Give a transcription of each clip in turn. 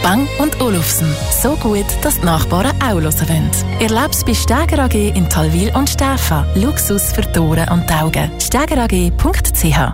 Bang & Olufsen. So gut, dass die Nachbarn auch hören wollen. Erleb's bei Steger AG in Talwil und Stäfa. Luxus für die Ohren und die Augen. stegerag.ch.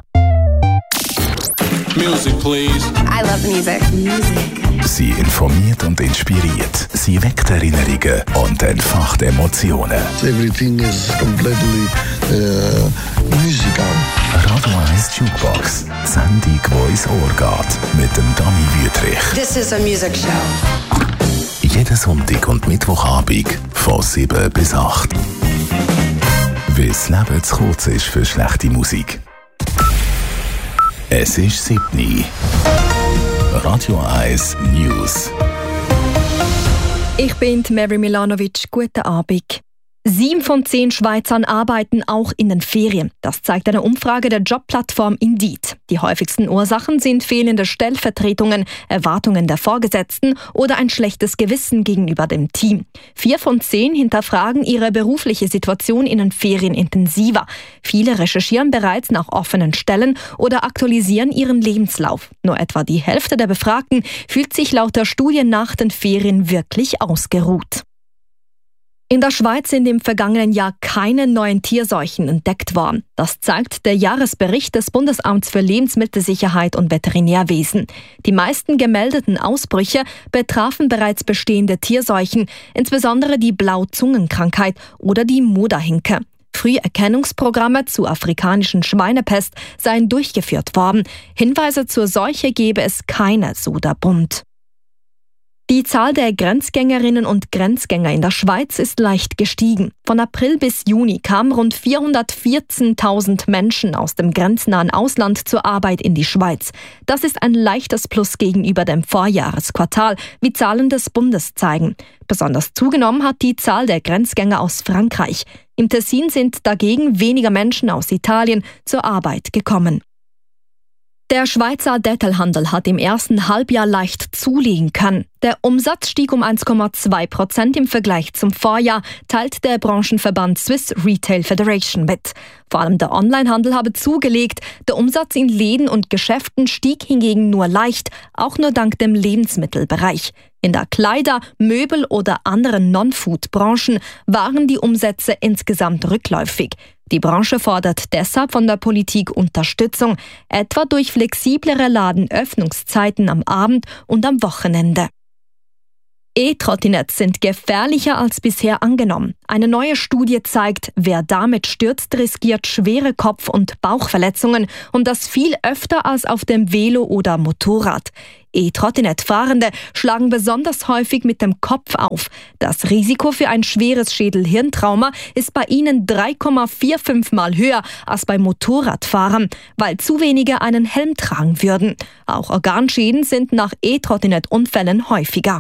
Music, please. I love music. Sie informiert und inspiriert. Sie weckt Erinnerungen und entfacht Emotionen. Everything is completely musical. Radio 1 Jukebox. Die Sendung, die ins Ohr geht. Mit dem Dani Wüthrich. This is a music show. Jeden Sonntag und Mittwochabend von 7 bis 8. Weil das Leben zu kurz ist für schlechte Musik. Es ist 7 Uhr. Radio 1 News. Ich bin Mary Milanovic. Guten Abend. 7 von 10 Schweizern arbeiten auch in den Ferien. Das zeigt eine Umfrage der Jobplattform Indeed. Die häufigsten Ursachen sind fehlende Stellvertretungen, Erwartungen der Vorgesetzten oder ein schlechtes Gewissen gegenüber dem Team. 4 von 10 hinterfragen ihre berufliche Situation in den Ferien intensiver. Viele recherchieren bereits nach offenen Stellen oder aktualisieren ihren Lebenslauf. Nur etwa die Hälfte der Befragten fühlt sich laut der Studie nach den Ferien wirklich ausgeruht. In der Schweiz sind im vergangenen Jahr keine neuen Tierseuchen entdeckt worden. Das zeigt der Jahresbericht des Bundesamts für Lebensmittelsicherheit und Veterinärwesen. Die meisten gemeldeten Ausbrüche betrafen bereits bestehende Tierseuchen, insbesondere die Blauzungenkrankheit oder die Moderhinke. Früherkennungsprogramme zur afrikanischen Schweinepest seien durchgeführt worden. Hinweise zur Seuche gebe es keine, so der Bund. Die Zahl der Grenzgängerinnen und Grenzgänger in der Schweiz ist leicht gestiegen. Von April bis Juni kamen rund 414.000 Menschen aus dem grenznahen Ausland zur Arbeit in die Schweiz. Das ist ein leichtes Plus gegenüber dem Vorjahresquartal, wie Zahlen des Bundes zeigen. Besonders zugenommen hat die Zahl der Grenzgänger aus Frankreich. Im Tessin sind dagegen weniger Menschen aus Italien zur Arbeit gekommen. Der Schweizer Detailhandel hat im ersten Halbjahr leicht zulegen können. Der Umsatz stieg um 1,2% im Vergleich zum Vorjahr, teilt der Branchenverband Swiss Retail Federation mit. Vor allem der Onlinehandel habe zugelegt. Der Umsatz in Läden und Geschäften stieg hingegen nur leicht, auch nur dank dem Lebensmittelbereich. In der Kleider-, Möbel- oder anderen Non-Food-Branchen waren die Umsätze insgesamt rückläufig. Die Branche fordert deshalb von der Politik Unterstützung, etwa durch flexiblere Ladenöffnungszeiten am Abend und am Wochenende. E-Trottinetts sind gefährlicher als bisher angenommen. Eine neue Studie zeigt, wer damit stürzt, riskiert schwere Kopf- und Bauchverletzungen und das viel öfter als auf dem Velo oder Motorrad. E-Trottinett-Fahrende schlagen besonders häufig mit dem Kopf auf. Das Risiko für ein schweres Schädel-Hirntrauma ist bei ihnen 3,45 Mal höher als bei Motorradfahrern, weil zu wenige einen Helm tragen würden. Auch Organschäden sind nach E-Trottinett-Unfällen häufiger.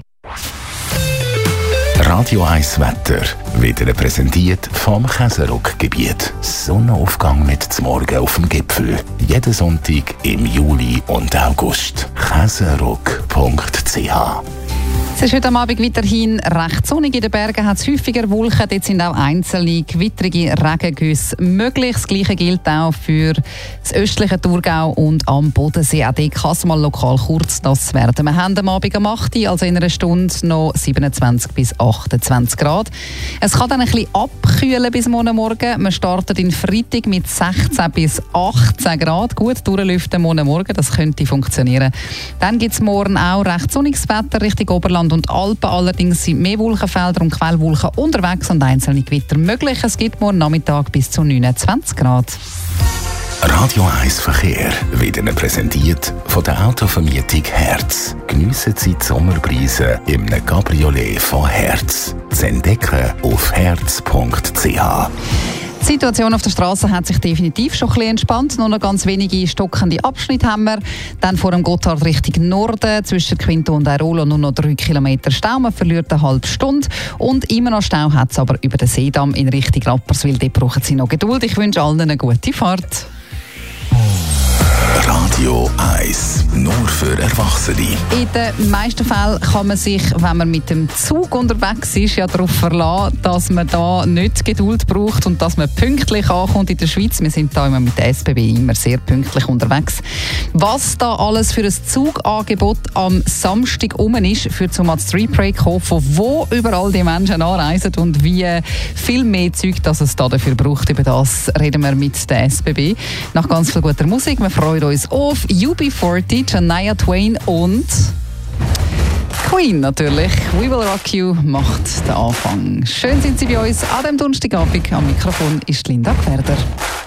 Radio 1 Wetter wird präsentiert vom Käseruck-Gebiet. Sonnenaufgang mit zum Morgen auf dem Gipfel. Jeden Sonntag im Juli und August. Käseruck.ch. Es ist heute Abend weiterhin recht sonnig. In den Bergen hat es häufiger Wolken. Dort sind auch einzelne gewittrige Regengüsse möglich. Das Gleiche gilt auch für das östliche Thurgau und am Bodensee. Auch dort kann es mal lokal kurz nass werden. Wir haben am Abend um 8 Uhr, also in einer Stunde, noch 27 bis 28 Grad. Es kann dann ein bisschen abkühlen bis morgen Morgen. Wir starten in Freitag mit 16 bis 18 Grad. Gut durchlüften morgen Morgen, das könnte funktionieren. Dann gibt es morgen auch recht sonniges Wetter Richtung Oberland und Alpen. Allerdings sind mehr Wolkenfelder und Quellwolken unterwegs und einzelne Gewitter möglich. Es gibt morgen Nachmittag bis zu 29 Grad. Radio 1 Verkehr wird Ihnen präsentiert von der Autovermietung Herz. Geniessen Sie die Sommerpreise im Cabriolet von Herz. Zu entdecken auf herz.ch. Die Situation auf der Straße hat sich definitiv schon ein bisschen entspannt. Nur noch ganz wenige stockende Abschnitte haben wir. Dann vor dem Gotthard Richtung Norden, zwischen Quinto und Airolo nur noch 3 Kilometer Stau. Man verliert eine halbe Stunde. Und immer noch Stau hat es aber über den Seedamm in Richtung Rapperswil. Dort brauchen Sie noch Geduld. Ich wünsche allen eine gute Fahrt. Radio Radio 1. Nur für Erwachsene. In den meisten Fällen kann man sich, wenn man mit dem Zug unterwegs ist, ja darauf verlassen, dass man da nicht Geduld braucht und dass man pünktlich ankommt in der Schweiz. Wir sind da immer mit der SBB immer sehr pünktlich unterwegs. Was da alles für ein Zugangebot am Samstag rum ist, für zum Street Break kommen, von wo überall die Menschen anreisen und wie viel mehr Zeug, dass es da dafür braucht. Über das reden wir mit der SBB. Nach ganz viel guter Musik. Wir freuen uns auf UB40, Shania Twain und Queen natürlich. We Will Rock You macht den Anfang. Schön sind Sie bei uns an diesem Donnerstagabend. Am Mikrofon ist Linda Gwerder.